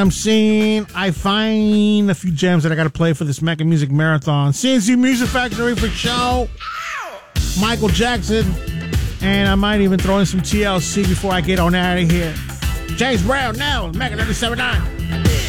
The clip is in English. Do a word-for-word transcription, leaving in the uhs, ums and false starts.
I'm seeing I find a few gems that I got to play for this Mecca Music Marathon. C N C Music Factory for show. Michael Jackson. And I might even throw in some T L C before I get on out of here. James Brown now, Mecca ninety-seven point nine.